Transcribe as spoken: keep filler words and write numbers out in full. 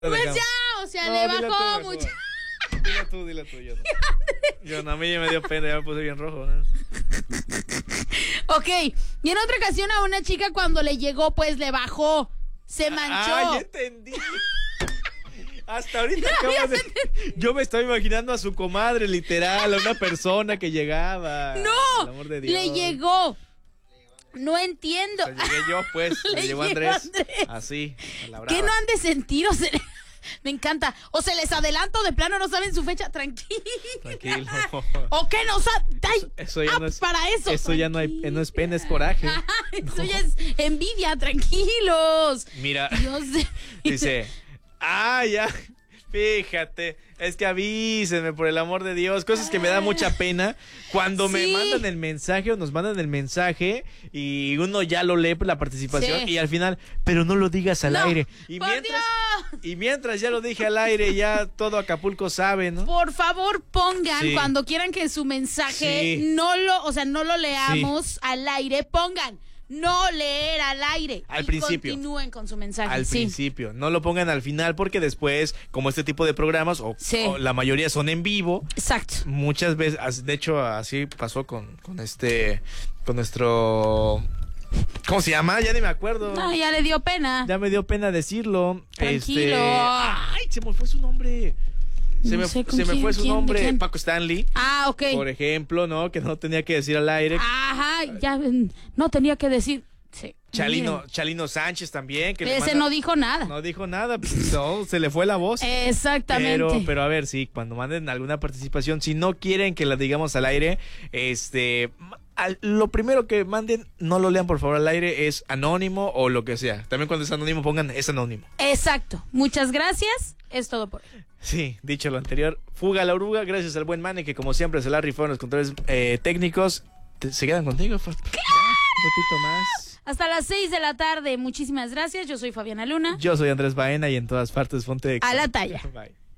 Pues ya, o sea, No, le dila bajó tú, mucho. mejor. Dila tú, dila tú, yo no. Yo no, a mí ya me dio pena, ya me puse bien rojo, ¿no? Ok, y en otra ocasión a una chica cuando le llegó, pues le bajó, se manchó. Ah, ya entendí. Hasta ahorita acabo de... Yo me estaba imaginando a su comadre, literal, a una persona que llegaba. No, Por el amor de Dios. le llegó. No entiendo. O sea, llegué yo, pues, Le le llegó llegó Andrés. Andrés. Así, a la brava. ¿Qué no han de sentir? O se- me encanta. O se les adelanta o de plano no saben su fecha. Tranquilo. Tranquilo. ¿O qué no saben? Eso ya no es... Para eso. Eso ya no, hay, no es pena, es coraje. Eso ya es envidia. Tranquilos. Mira, Dios de... dice... Ah, ya... Fíjate, es que avísenme, por el amor de Dios, cosas que me da mucha pena cuando Sí. me mandan el mensaje o nos mandan el mensaje y uno ya lo lee por la participación Sí. y al final, pero no lo digas al No, aire. Y por mientras, Dios. y mientras ya lo dije al aire, ya todo Acapulco sabe, ¿no? Por favor, pongan Sí. cuando quieran que su mensaje Sí. no lo, o sea, no lo leamos al aire, pongan no leer al aire. Al y principio. Continúen con su mensaje. Al sí. principio, no lo pongan al final porque después, como este tipo de programas, o, Sí. o la mayoría son en vivo, Exacto. muchas veces, as- de hecho así pasó con, con este, con nuestro, ¿cómo se llama? Ya ni me acuerdo. No, ya le dio pena. Ya me dio pena decirlo. Tranquilo. Este, ay, se me fue su nombre. Se No me, sé con se me quién, fue su quién, de nombre, quién. Paco Stanley, Ah, ok. por ejemplo, ¿no? Que no tenía que decir al aire. Ajá, ya mm, no tenía que decir. Sí. Chalino, Miren, Chalino Sánchez también. Que le ese manda- no dijo nada. No dijo nada, pues, no, se le fue la voz. Exactamente. Pero, pero a ver, sí, cuando manden alguna participación, si no quieren que la digamos al aire, este, al- lo primero que manden, no lo lean por favor al aire, es anónimo o lo que sea. También cuando es anónimo pongan es anónimo. Exacto. Muchas gracias. Es todo por hoy. Sí, dicho lo anterior, fuga a la oruga, gracias al buen Mane que como siempre se la rifó en los controles eh, técnicos. ¿Te- ¿Se quedan contigo? ¡Claro! Un ratito más. Hasta las seis de la tarde. Muchísimas gracias. Yo soy Fabiana Luna. Yo soy Andrés Baena y en todas partes ponte A la talla. Bye.